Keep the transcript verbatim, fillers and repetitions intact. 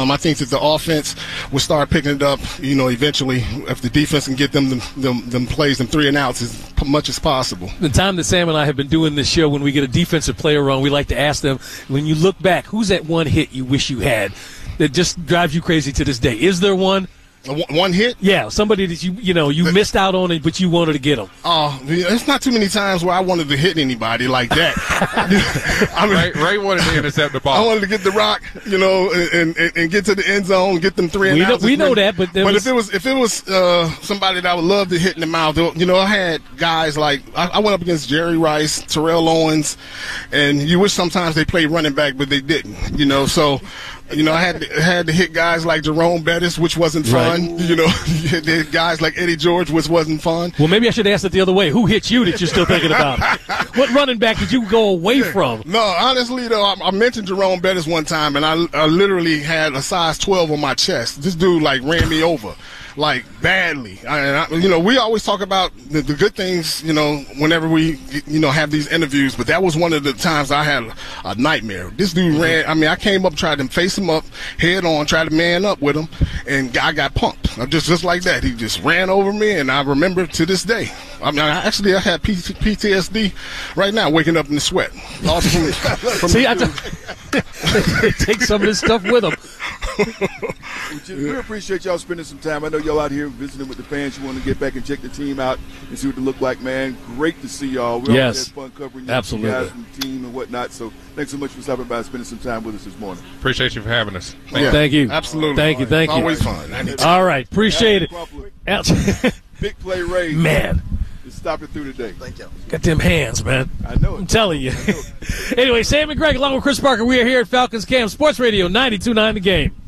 Um, I think that the offense will start picking it up, you know, eventually if the defense can get them them, them, them plays, them three and outs as much as possible. The time that Sam and I have been doing this show, when we get a defensive player wrong, we like to ask them, when you look back, who's that one hit you wish you had that just drives you crazy to this day? Is there one? One hit? Yeah, somebody that you you know you the, missed out on it, but you wanted to get them. Oh, uh, it's not too many times where I wanted to hit anybody like that. I mean, Ray, Ray wanted to intercept the ball. I wanted to get the rock, you know, and, and, and get to the end zone, get them three and we outs. Know, we know that, but but was, if it was if it was uh, somebody that I would love to hit in the mouth, you know, I had guys like I, I went up against Jerry Rice, Terrell Owens, and you wish sometimes they played running back, but they didn't, you know, so. You know, I had to, had to hit guys like Jerome Bettis, which wasn't fun. Right. You know, guys like Eddie George, which wasn't fun. Well, maybe I should ask it the other way. Who hit you that you're still thinking about? What running back did you go away from? No, honestly, though, I, I mentioned Jerome Bettis one time, and I, I literally had a size twelve on my chest. This dude, like, ran me over. Like, badly. I, and I, you know, we always talk about the, the good things, you know, whenever we, you know, have these interviews, but that was one of the times I had a, a nightmare. This dude ran, I mean, I came up, tried to face him up, head on, tried to man up with him, and I got pumped. Just just like that. He just ran over me, and I remember to this day. I mean, I, actually, I had P T S D right now, waking up in the sweat. Lost from, from See, I t- they take some of this stuff with them. We appreciate y'all spending some time. I know y'all out here visiting with the fans. You want to get back and check the team out and see what they look like, man. Great to see y'all. We yes. always had fun covering you Absolutely. guys and the team and whatnot. So thanks so much for stopping by and spending some time with us this morning. Appreciate you for having us. Thank, yeah, thank you. Absolutely. Thank you. Thank it's you. Always fun. All right. Appreciate it. Big play Ray. Man. Stop it through today. Thank you. Got them hands, man. I know it. I'm telling you. Anyway, Sam and Greg along with Chris Parker. We are here at Falcons Camp Sports Radio ninety-two point nine The Game.